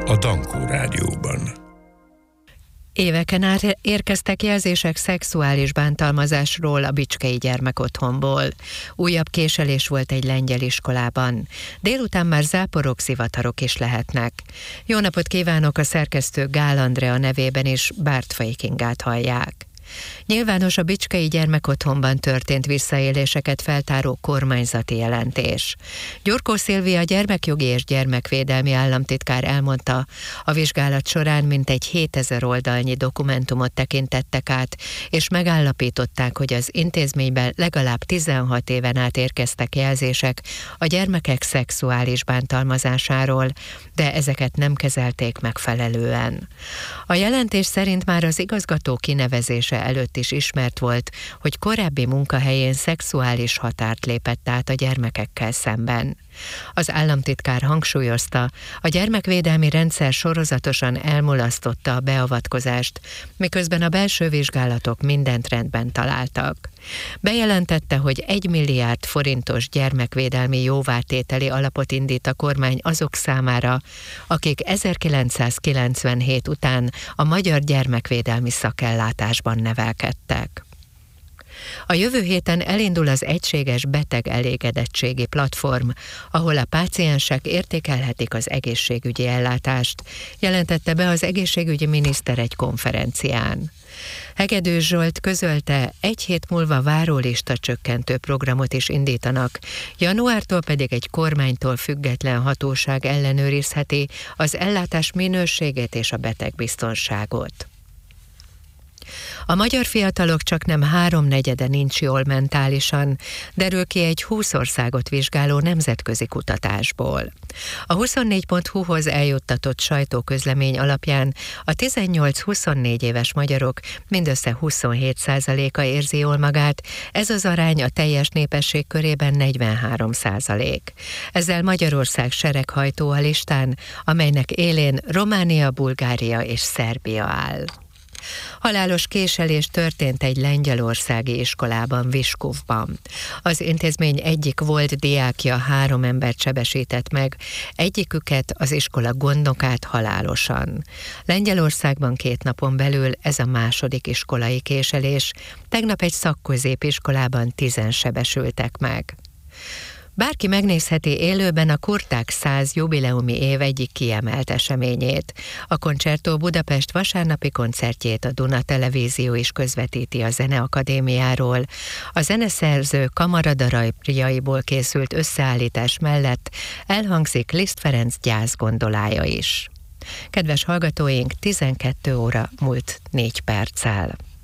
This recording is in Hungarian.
a Dankó Rádióban. Éveken át érkeztek jelzések szexuális bántalmazásról a bicskei gyermekotthonból. Újabb késelés volt egy lengyel iskolában. Délután már záporok, zivatarok is lehetnek. Jó napot kívánok, a szerkesztő Gál Andrea nevében is Bártfai Kingát hallják. Nyilvános a bicskei gyermekotthonban történt visszaéléseket feltáró kormányzati jelentés. Gyurkó Szilvia gyermekjogi és gyermekvédelmi államtitkár elmondta, a vizsgálat során mintegy 7000 oldalnyi dokumentumot tekintettek át, és megállapították, hogy az intézményben legalább 16 éven át érkeztek jelzések a gyermekek szexuális bántalmazásáról, de ezeket nem kezelték megfelelően. A jelentés szerint már az igazgató kinevezése előtt is ismert volt, hogy korábbi munkahelyén szexuális határt lépett át a gyermekekkel szemben. Az államtitkár hangsúlyozta, a gyermekvédelmi rendszer sorozatosan elmulasztotta a beavatkozást, miközben a belső vizsgálatok mindent rendben találtak. Bejelentette, hogy 1 milliárd forintos gyermekvédelmi jóvátételi alapot indít a kormány azok számára, akik 1997 után a magyar gyermekvédelmi szakellátásban nevelkedtek. A jövő héten elindul az egységes beteg elégedettségi platform, ahol a páciensek értékelhetik az egészségügyi ellátást, jelentette be az egészségügyi miniszter egy konferencián. Hegedűs Zsolt közölte, 1 hét múlva várólista csökkentő programot is indítanak, januártól pedig egy kormánytól független hatóság ellenőrizheti az ellátás minőségét és a betegbiztonságot. A magyar fiatalok csaknem 3/4 nincs jól mentálisan, derül ki egy 20 országot vizsgáló nemzetközi kutatásból. A 24.hu-hoz eljuttatott sajtóközlemény alapján a 18-24 éves magyarok mindössze 27%-a érzi jól magát, ez az arány a teljes népesség körében 43%. Ezzel Magyarország sereghajtó a listán, amelynek élén Románia, Bulgária és Szerbia áll. Halálos késelés történt egy lengyelországi iskolában, Viskovban. Az intézmény egyik volt diákja 3 embert sebesített meg, egyiküket, az iskola gondnokát halálosan. Lengyelországban 2 napon belül ez a második iskolai késelés, tegnap egy szakközépiskolában 10-en sebesültek meg. Bárki megnézheti élőben a Kurták 100 jubileumi év egyik kiemelt eseményét. A Concerto Budapest vasárnapi koncertjét a Duna Televízió is közvetíti a Zeneakadémiáról. A zeneszerző kamaradarabjaiból készült összeállítás mellett elhangzik Liszt Ferenc gyászgondolája is. Kedves hallgatóink, 12 óra múlt 4 perccel.